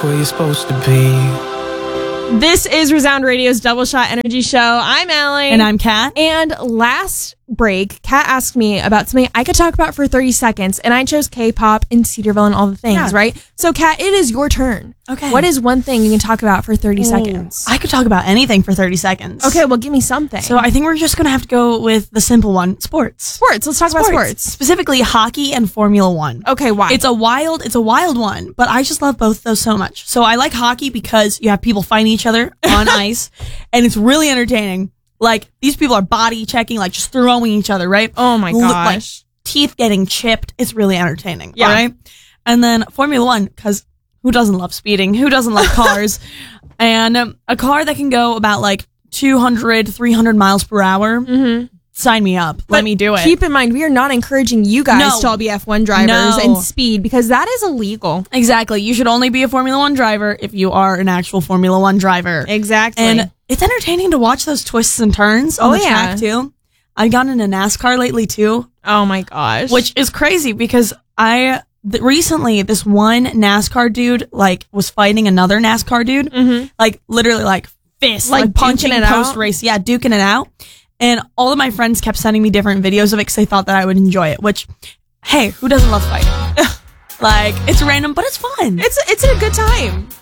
where you're supposed to be. This is Resound Radio's Double Shot Energy Show. I'm Allie. And I'm Kat. And last break, Kat asked me about something I could talk about for 30 seconds, and I chose K-pop and Cedarville and all the things, right? So, Kat, it is your turn. Okay. What is one thing you can talk about for 30 seconds? I could talk about anything for 30 seconds. Okay, well, give me something. So I think we're just going to have to go with the simple one, sports. Sports. Let's talk about sports. Specifically hockey and Formula One. Okay, why? It's a wild one, but I just love both of those so much. So I like hockey because you have people fighting each other on ice, and it's really entertaining. Like, these people are body checking, like just throwing each other, right? Oh my gosh. Like teeth getting chipped. It's really entertaining. Yeah. All right. And then Formula One, because who doesn't love speeding? Who doesn't love cars? And a car that can go about like 200, 300 miles per hour. Mm-hmm. Sign me up. Let me do it. Keep in mind, we are not encouraging you guys to all be F1 drivers and speed, because that is illegal. Exactly. You should only be a Formula One driver if you are an actual Formula One driver. Exactly. And it's entertaining to watch those twists and turns on the track too. I've gotten into NASCAR lately too. Oh my gosh. Which is crazy because recently this one NASCAR dude like was fighting another NASCAR dude, like literally like fists, like punching it post race. Yeah, duking it out. And all of my friends kept sending me different videos of it because they thought that I would enjoy it, which, hey, who doesn't love fighting? Like, it's random, but it's fun. It's a good time.